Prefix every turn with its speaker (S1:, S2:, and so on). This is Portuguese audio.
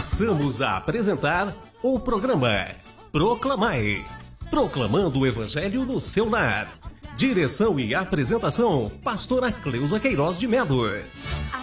S1: Passamos a apresentar o programa Proclamai, proclamando o Evangelho no seu lar. Direção e apresentação, pastora Cleusa Queiroz de Melo.